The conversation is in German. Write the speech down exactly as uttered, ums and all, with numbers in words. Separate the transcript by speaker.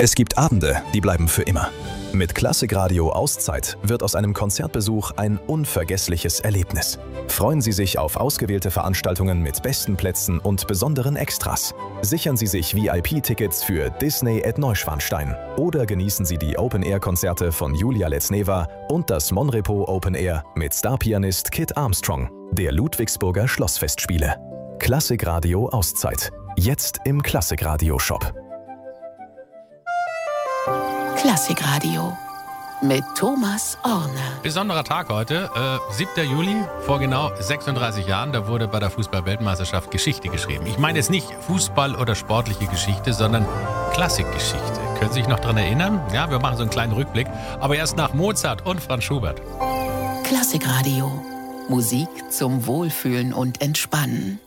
Speaker 1: Es gibt Abende, die bleiben für immer. Mit Klassikradio Auszeit wird aus einem Konzertbesuch ein unvergessliches Erlebnis. Freuen Sie sich auf ausgewählte Veranstaltungen mit besten Plätzen und besonderen Extras. Sichern Sie sich V I P-Tickets für Disney at Neuschwanstein oder genießen Sie die Open-Air-Konzerte von Julia Letzneva und das Monrepo Open Air mit Starpianist Kit Armstrong der Ludwigsburger Schlossfestspiele. Klassikradio Auszeit. Jetzt im Klassikradio-Shop.
Speaker 2: Klassikradio mit Thomas Orner.
Speaker 3: Besonderer Tag heute, äh, siebter Juli, vor genau sechsunddreißig Jahren, da wurde bei der Fußball-Weltmeisterschaft Geschichte geschrieben. Ich meine jetzt nicht Fußball oder sportliche Geschichte, sondern Klassikgeschichte. Können Sie sich noch daran erinnern? Ja, wir machen so einen kleinen Rückblick, aber erst nach Mozart und Franz Schubert.
Speaker 2: Klassikradio. Musik zum Wohlfühlen und Entspannen.